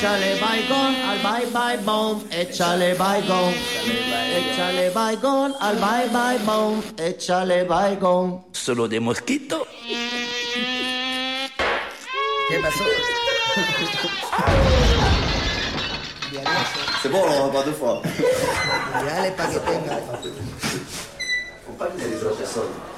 Échale baigón al bye bye boom, échale baigón. Échale baigón al bye bye boom, échale baigón. Solo de mosquito. ¿Qué pasó? C'est bon, on le revoit deux fois. Dale para que tenga. Faut pas qu'il y ait les autres personnes.